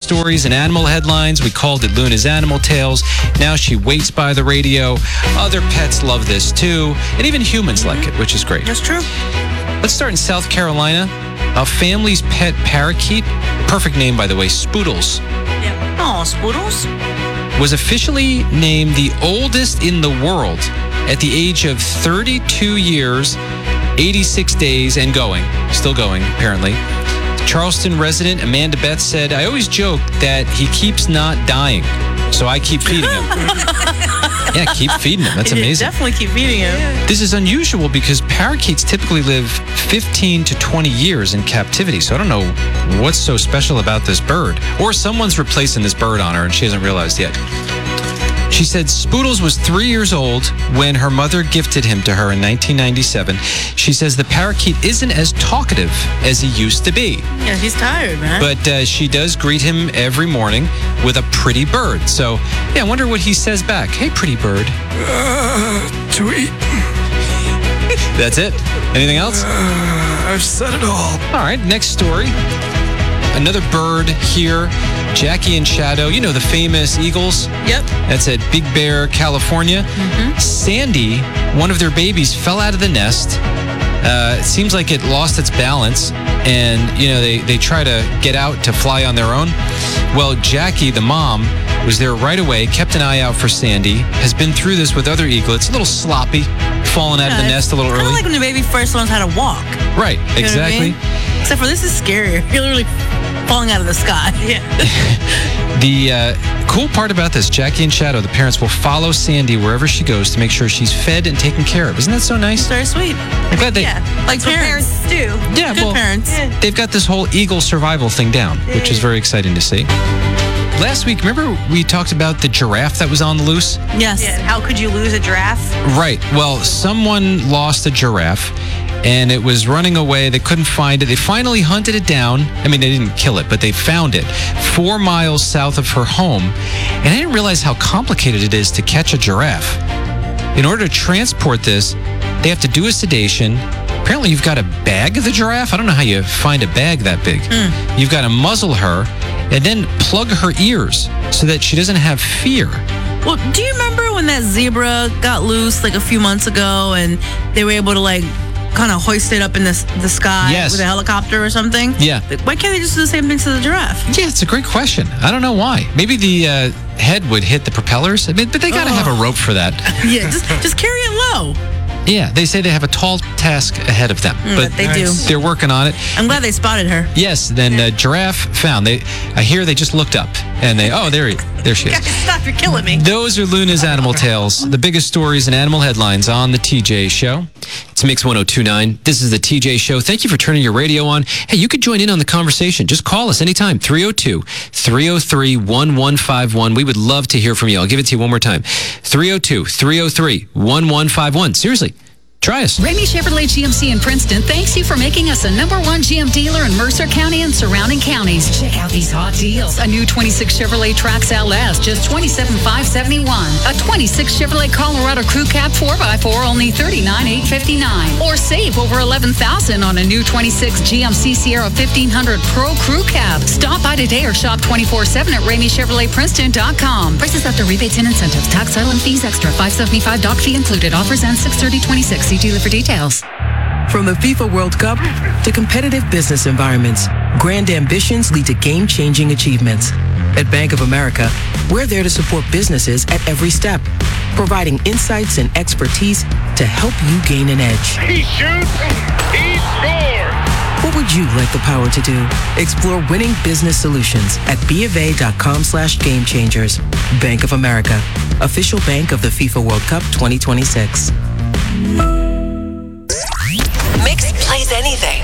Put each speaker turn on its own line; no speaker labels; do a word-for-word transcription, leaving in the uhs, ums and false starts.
stories and animal headlines. We called it Luna's Animal Tales. Now she waits by the radio. Other pets love this too. And even humans like it, which is great.
That's true.
Let's start in South Carolina. A family's pet parakeet, perfect name by the way, Spoodles.
Yeah. Oh, Spoodles.
Was officially named the oldest in the world at the age of thirty-two years, eighty-six days, and going. Still going, apparently. Charleston resident Amanda Beth said, I always joke that he keeps not dying, so I keep feeding him. Yeah, keep feeding him. That's amazing.
Definitely keep feeding him.
This is unusual because parakeets typically live fifteen to twenty years in captivity, so I don't know what's so special about this bird. Or someone's replacing this bird on her and she hasn't realized yet. She said Spoodles was three years old when her mother gifted him to her in nineteen ninety-seven. She says the parakeet isn't as talkative as he used to be.
Yeah, he's tired, man.
But uh, she does greet him every morning with a pretty bird. So, yeah, I wonder what he says back. Hey, pretty bird.
Uh, to eat.
That's it? Anything else?
Uh, I've said it all.
All right, next story. Another bird here, Jackie and Shadow. You know, the famous eagles?
Yep.
That's at Big Bear, California.
Mm-hmm.
Sandy, one of their babies, fell out of the nest. Uh, it seems like it lost its balance, and, you know, they, they try to get out to fly on their own. Well, Jackie, the mom, was there right away, kept an eye out for Sandy, has been through this with other eaglets, a little sloppy, falling out
yeah,
of the nest a little
early.
early.
Kind of like when the baby first learns how to walk.
Right,
You know
exactly.
what I mean? Except for this is scarier. You're literally falling out of the sky. Yeah.
The uh, cool part about this, Jackie and Shadow, the parents will follow Sandy wherever she goes to make sure she's fed and taken care of. Isn't that so nice?
Very sweet.
I'm glad they,
Yeah,
Like
that's what
parents.
parents do.
yeah,
Good
well,
parents.
Yeah.
they've got this whole eagle survival thing down, which is very exciting to see. Last week, remember we talked about the giraffe that was on the loose?
Yes.
Yeah, how could you lose a giraffe?
Right. Well, someone lost a giraffe, and it was running away. They couldn't find it. They finally hunted it down. I mean, they didn't kill it, but they found it four miles south of her home. And I didn't realize how complicated it is to catch a giraffe. In order to transport this, they have to do a sedation. Apparently, you've got to bag the giraffe. I don't know how you find a bag that big.
Mm.
You've got to muzzle her and then plug her ears so that she doesn't have fear.
Well, do you remember when that zebra got loose like a few months ago and they were able to like kind of hoist it up in the, the sky
Yes.
with a helicopter or something?
Yeah.
Like, why can't they just do the same thing to the giraffe?
Yeah, it's a great question. I don't know why. Maybe the uh, head would hit the propellers. I mean, but they got to
Oh.
have a rope for that.
Yeah, just just carry it low.
Yeah, they say they have a tall task ahead of them,
Mm,
but
but they do.
they're working on it.
I'm glad they spotted her.
Yes, then uh, giraffe found. They, I hear they just looked up and they, oh, there, he, there she is.
Guys, stop, you're killing me.
Those are Luna's Animal Tales, the biggest stories and animal headlines on the T J Show. It's Mix one oh two point nine. This is the T J Show. Thank you for turning your radio on. Hey, you could join in on the conversation. Just call us anytime, three oh two, three oh three, one one five one. We would love to hear from you. I'll give it to you one more time, three oh two, three oh three, one one five one. Seriously. Try us.
Ramey Chevrolet G M C in Princeton thanks you for making us a number one G M dealer in Mercer County and surrounding counties. Check out these hot deals. A new twenty-six Chevrolet Trax L S, just twenty-seven thousand five hundred seventy-one dollars. A twenty-six Chevrolet Colorado Crew Cab four by four, only thirty-nine thousand eight hundred fifty-nine dollars. Or save over eleven thousand dollars on a new twenty-six G M C Sierra fifteen hundred Pro Crew Cab. Stop by today or shop twenty-four seven at Ramey Chevrolet Princeton dot com. Prices after rebates and incentives. Tax, title, and fees extra. five hundred seventy-five dollars dock fee included. Offers end six thirty twenty-six. See dealer for details.
From the FIFA World Cup to competitive business environments, grand ambitions lead to game-changing achievements. At Bank of America, we're there to support businesses at every step, providing insights and expertise to help you gain an edge.
He shoots, he scores!
What would you like the power to do? Explore winning business solutions at BofA.com slash game changers. Bank of America, official bank of the FIFA World Cup twenty twenty-six.
Mix plays anything.